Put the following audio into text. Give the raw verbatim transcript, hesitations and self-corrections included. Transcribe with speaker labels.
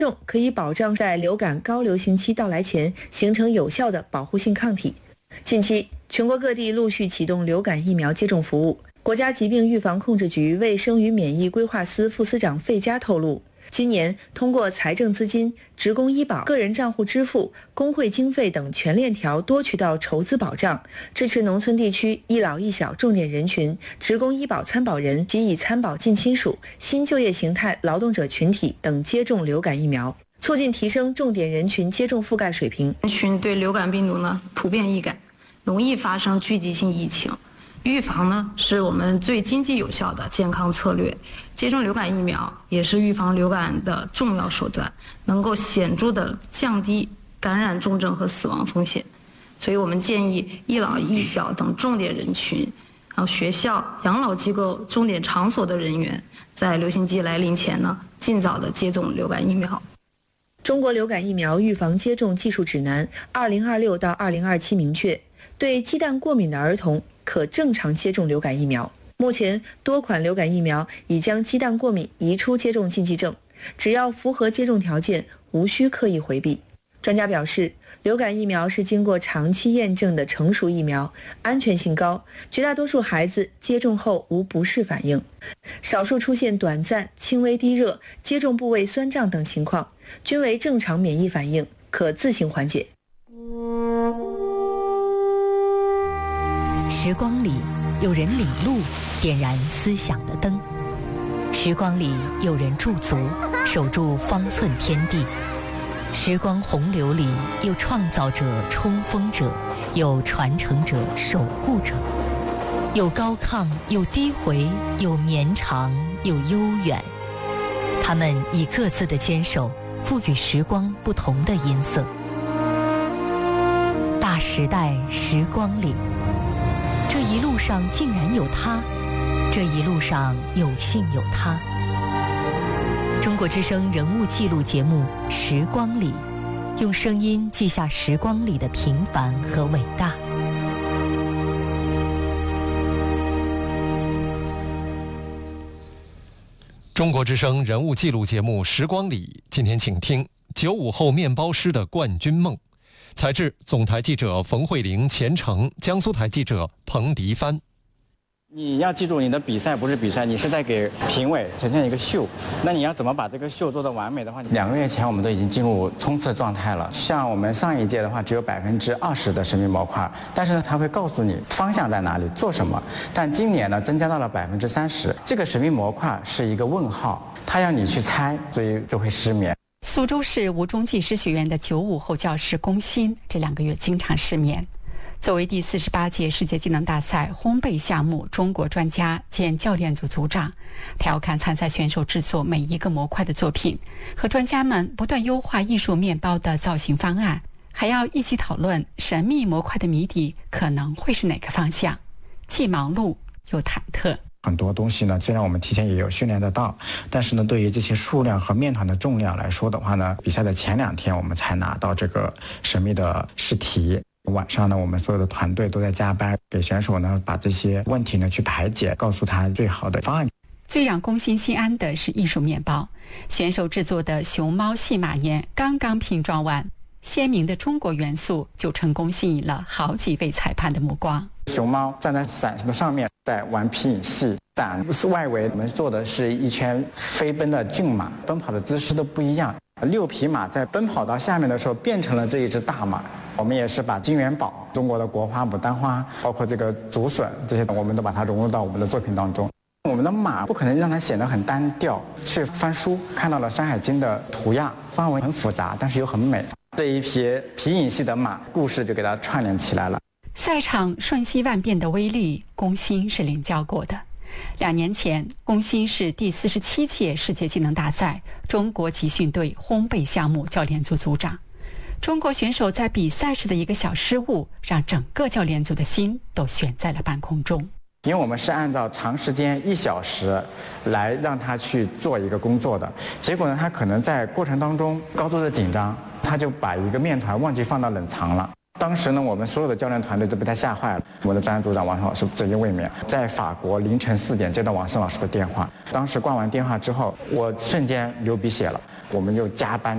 Speaker 1: 种可以保障在流感高流行期到来前形成有效的保护性抗体。近期，全国各地陆续启动流感疫苗接种服务。国家疾病预防控制局卫生与免疫规划司副司长费佳透露，今年通过财政资金、职工医保、个人账户支付、工会经费等全链条多渠道筹资保障，支持农村地区一老一小重点人群、职工医保参保人及已参保近亲属、新就业形态劳动者群体等接种流感疫苗，促进提升重点人群接种覆盖水平。
Speaker 2: 人群对流感病毒呢普遍易感，容易发生聚集性疫情。预防呢是我们最经济有效的健康策略，接种流感疫苗也是预防流感的重要手段，能够显著的降低感染重症和死亡风险。所以我们建议一老一小等重点人群，然后学校、养老机构、重点场所的人员，在流行季来临前呢，尽早的接种流感疫苗。
Speaker 1: 中国流感疫苗预防接种技术指南二零二六到二零二七明确，对鸡蛋过敏的儿童可正常接种流感疫苗。目前多款流感疫苗已将鸡蛋过敏移出接种禁忌症，只要符合接种条件，无需刻意回避。专家表示，流感疫苗是经过长期验证的成熟疫苗，安全性高，绝大多数孩子接种后无不适反应，少数出现短暂、轻微低热、接种部位酸胀等情况，均为正常免疫反应，可自行缓解。
Speaker 3: 时光里有人领路，点燃思想的灯；时光里有人驻足，守住方寸天地；时光洪流里有创造者、冲锋者，有传承者、守护者，有高亢，有低回，有绵长，有悠远。他们以各自的坚守，赋予时光不同的音色。大时代时光里，这一路上竟然有他，这一路上有幸有他。中国之声人物记录节目《时光里》，用声音记下时光里的平凡和伟大。
Speaker 4: 中国之声人物记录节目《时光里》，今天请听九五后面包师的冠军梦。采制总台记者冯慧玲、钱程，江苏台记者彭迪帆。
Speaker 5: 你要记住，你的比赛不是比赛，你是在给评委呈现一个秀。那你要怎么把这个秀做得完美的话，两个月前我们都已经进入冲刺状态了。像我们上一届的话，只有百分之二十的神秘模块，但是呢，它会告诉你方向在哪里，做什么。但今年呢，增加到了百分之三十，这个神秘模块是一个问号，它要你去猜，所以就会失眠。
Speaker 6: 苏州市吴中技师学院的九五后教师龚鑫这两个月经常失眠。作为第四十八届世界技能大赛烘焙项目中国专家兼教练组组长，他要看参赛选手制作每一个模块的作品，和专家们不断优化艺术面包的造型方案，还要一起讨论神秘模块的谜底可能会是哪个方向，既忙碌又忐忑。
Speaker 5: 很多东西呢，虽然我们提前也有训练得到，但是呢，对于这些数量和面团的重量来说的话呢，比赛的前两天我们才拿到这个神秘的试题。晚上呢，我们所有的团队都在加班，给选手呢把这些问题呢去排解，告诉他最好的方案。
Speaker 6: 最让龚鑫心安的是艺术面包，选手制作的熊猫戏马年刚刚拼装完，鲜明的中国元素就成功吸引了好几位裁判的目光。
Speaker 5: 熊猫站在伞的上面，在玩皮影戏。伞外围我们做的是一圈飞奔的骏马，奔跑的姿势都不一样。六匹马在奔跑到下面的时候，变成了这一只大马。我们也是把金元宝、中国的国花牡丹花，包括这个竹笋这些，我们都把它融入到我们的作品当中。我们的马不可能让它显得很单调，去翻书看到了《山海经》的图样，发文很复杂，但是又很美。这一匹皮影戏的马，故事就给它串联起来了。
Speaker 6: 赛场瞬息万变的威力，龚鑫是领教过的。两年前，龚鑫是第四十七届世界技能大赛中国集训队烘焙项目教练组组长。中国选手在比赛时的一个小失误，让整个教练组的心都悬在了半空中。
Speaker 5: 因为我们是按照长时间一小时来让他去做一个工作的，结果呢，他可能在过程当中高度的紧张，他就把一个面团忘记放到冷藏了。当时呢，我们所有的教练团队都被他吓坏了。我的专业组长王胜老师直接卫冕，在法国凌晨四点接到王胜老师的电话，当时挂完电话之后，我瞬间流鼻血了。我们就加班